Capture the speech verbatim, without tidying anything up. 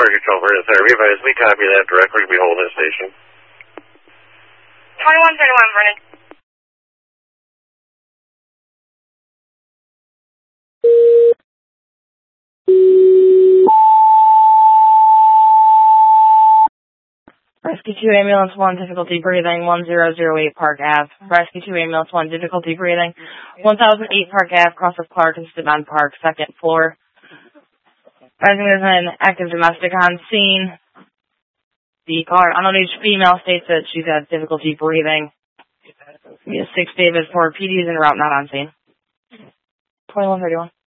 Park Control for the therapy. Advise we copy that directly. We hold this station. twenty-one thirty-one, Vernon. Rescue two Ambulance one, difficulty breathing, one zero zero eight Park Ave. Rescue two Ambulance one, difficulty breathing, one thousand eight Park Ave, cross of Clark and Stedman Park, second floor. Rising there's an active domestic on scene. The caller, unaged female, states that she's had difficulty breathing. six David for P Ds en route, not on scene. twenty-one thirty-one.